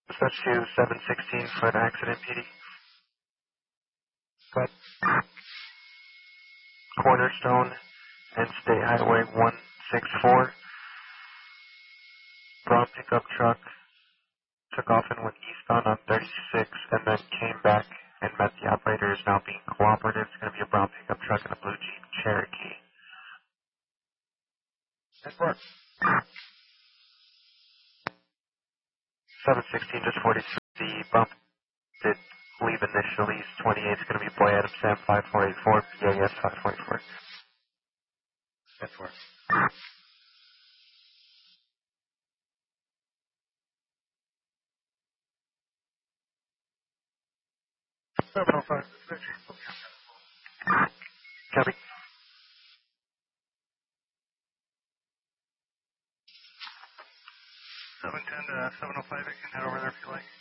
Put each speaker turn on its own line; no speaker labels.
Dispatch to 716 for an accident, PD. But Cornerstone and State Highway 164. Brown pickup truck took off and went eastbound on 36 and then came back and met the operator. Is now being cooperative. It's going to be a brown pickup truck and a blue Jeep Cherokee. That works. 716 just 43. The bump did leave initially. 28 is going to be Boy Adam Sam 5484, BAS 544. That works. 705. Copy. 710 to 705, I can head over there if you like.